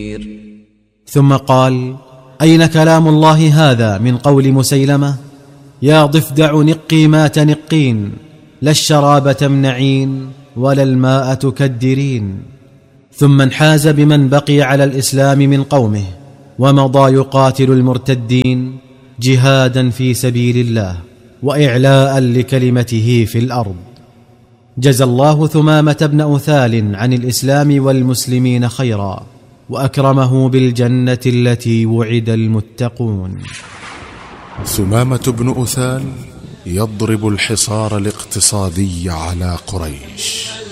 ثم قال: أين كلام الله هذا من قول مسيلمة؟ يا ضفدع نقي ما تنقين، لا الشراب تمنعين ولا الماء تكدرين. ثم انحاز بمن بقي على الإسلام من قومه ومضى يقاتل المرتدين جهادا في سبيل الله وإعلاء لكلمته في الأرض. جزى الله ثمامة بن أثال عن الإسلام والمسلمين خيرا، وأكرمه بالجنة التي وعد المتقون. ثمامة بن أثال يضرب الحصار الاقتصادي على قريش.